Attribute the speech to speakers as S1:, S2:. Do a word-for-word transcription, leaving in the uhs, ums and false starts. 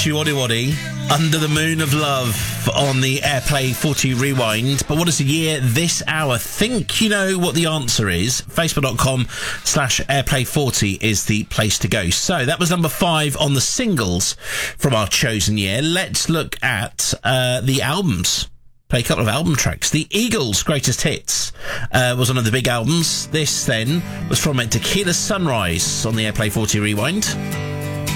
S1: Shoshi Waddy Waddy, Under the Moon of Love on the Airplay forty Rewind. But what is the year this hour? Think you know what the answer is. Facebook.com slash Airplay forty is the place to go. So that was number five on the singles from our chosen year. Let's look at uh, the albums. Play a couple of album tracks. The Eagles' Greatest Hits uh, was one of the big albums. This, then, was from Tequila Sunrise on the Airplay forty Rewind.